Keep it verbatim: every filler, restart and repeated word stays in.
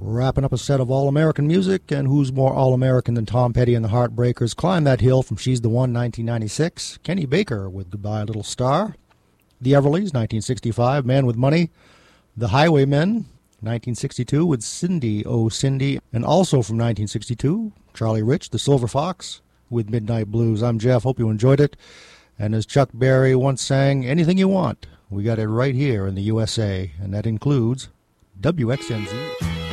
Wrapping up a set of all-American music, and who's more all-American than Tom Petty and the Heartbreakers? Climb That Hill from She's the One, nineteen ninety-six. Kenny Baker with Goodbye Little Star. The Everlys, nineteen sixty-five, Man with Money. The Highwaymen, nineteen sixty-two, with Cindy, Oh Cindy. And also from nineteen sixty-two, Charlie Rich, The Silver Fox, with Midnight Blues. I'm Jeff, hope you enjoyed it. And as Chuck Berry once sang, anything you want, we got it right here in the U S A, and that includes W X N Z.